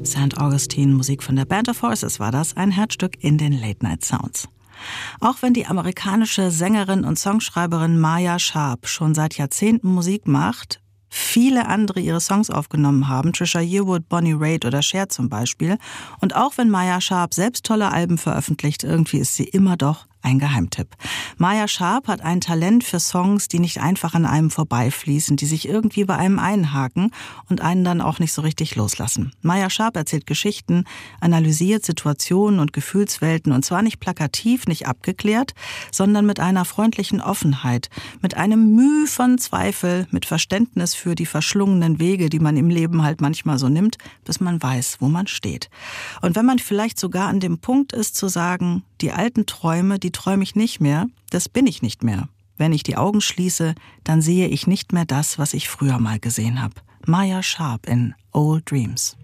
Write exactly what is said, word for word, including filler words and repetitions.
Sankt Augustine, Musik von der Band of Horses war das, ein Herzstück in den Late Night Sounds. Auch wenn die amerikanische Sängerin und Songschreiberin Maya Sharp schon seit Jahrzehnten Musik macht, viele andere ihre Songs aufgenommen haben, Trisha Yearwood, Bonnie Raitt oder Cher zum Beispiel, und auch wenn Maya Sharp selbst tolle Alben veröffentlicht, irgendwie ist sie immer doch ein Geheimtipp. Maya Sharp hat ein Talent für Songs, die nicht einfach an einem vorbeifließen, die sich irgendwie bei einem einhaken und einen dann auch nicht so richtig loslassen. Maya Sharp erzählt Geschichten, analysiert Situationen und Gefühlswelten und zwar nicht plakativ, nicht abgeklärt, sondern mit einer freundlichen Offenheit, mit einem Mühe von Zweifel, mit Verständnis für die verschlungenen Wege, die man im Leben halt manchmal so nimmt, bis man weiß, wo man steht. Und wenn man vielleicht sogar an dem Punkt ist zu sagen, die alten Träume, die träume ich nicht mehr, das bin ich nicht mehr. Wenn ich die Augen schließe, dann sehe ich nicht mehr das, was ich früher mal gesehen habe. Maya Sharp in Old Dreams.